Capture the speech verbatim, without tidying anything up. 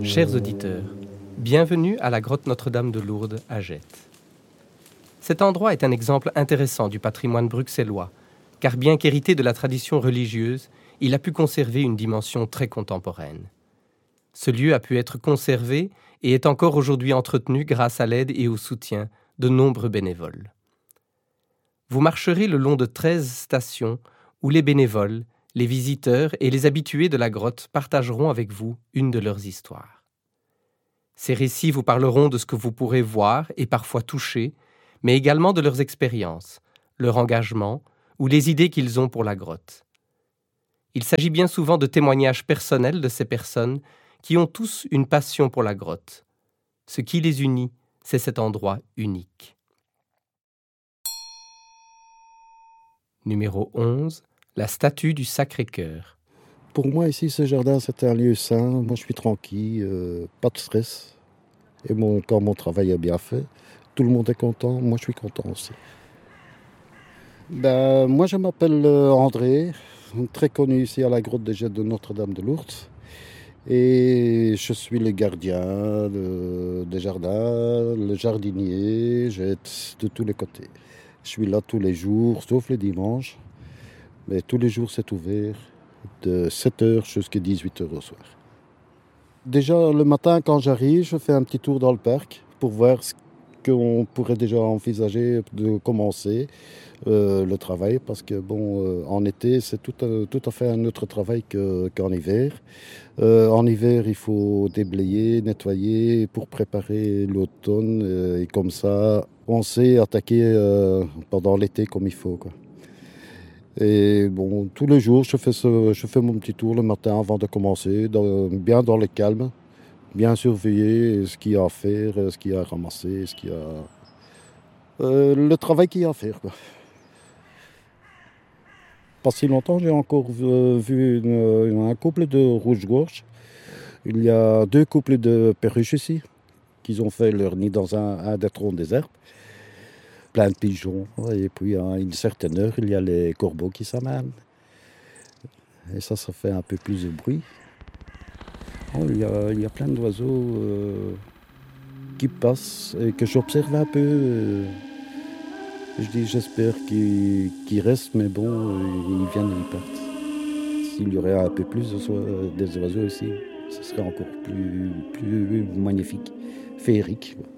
Chers auditeurs, bienvenue à la grotte Notre-Dame de Lourdes à Gêtes. Cet endroit est un exemple intéressant du patrimoine bruxellois, car bien qu'hérité de la tradition religieuse, il a pu conserver une dimension très contemporaine. Ce lieu a pu être conservé et est encore aujourd'hui entretenu grâce à l'aide et au soutien de nombreux bénévoles. Vous marcherez le long de treize stations où les bénévoles, les visiteurs et les habitués de la grotte partageront avec vous une de leurs histoires. Ces récits vous parleront de ce que vous pourrez voir et parfois toucher, mais également de leurs expériences, leur engagement ou les idées qu'ils ont pour la grotte. Il s'agit bien souvent de témoignages personnels de ces personnes qui ont tous une passion pour la grotte. Ce qui les unit, c'est cet endroit unique. Numéro onze, la statue du Sacré-Cœur. Pour moi, ici, ce jardin, c'est un lieu sain. Moi, je suis tranquille, euh, pas de stress. Et mon, quand mon travail est bien fait, tout le monde est content. Moi, je suis content aussi. Ben, moi, je m'appelle euh, André, très connu ici à la grotte des Gêtes de Notre-Dame de Lourdes. Et je suis le gardien de, des jardins, le jardinier, j'aide de tous les côtés. Je suis là tous les jours, sauf les dimanches. Mais tous les jours, c'est ouvert de sept heures jusqu'à dix-huit heures au soir. Déjà, le matin, quand j'arrive, je fais un petit tour dans le parc pour voir ce qu'on pourrait déjà envisager de commencer euh, le travail. Parce que, bon, euh, en été, c'est tout, euh, tout à fait un autre travail que, qu'en hiver. Euh, en hiver, il faut déblayer, nettoyer pour préparer l'automne. Euh, et comme ça, on sait attaquer euh, pendant l'été comme il faut, quoi. Et bon, tous les jours, je fais, ce, je fais mon petit tour le matin avant de commencer, dans, bien dans le calme, bien surveiller ce qu'il y a à faire, ce qu'il y a à ramasser, ce qu'il y a... Euh, le travail qu'il y a à faire, quoi. Pas si longtemps, j'ai encore vu, vu une, un couple de rouge-gorge. Il y a deux couples de perruches ici, qui ont fait leur nid dans un, un des troncs des herbes. Plein de pigeons. Et puis à une certaine heure, il y a les corbeaux qui s'amènent. Et ça, ça fait un peu plus de bruit. Oh, il, y a, il y a plein d'oiseaux euh, qui passent et que j'observe un peu. Euh, je dis, j'espère qu'ils, qu'ils restent, mais bon, euh, ils viennent et ils partent. S'il y aurait un peu plus de so- des oiseaux ici, ce serait encore plus, plus magnifique, féerique.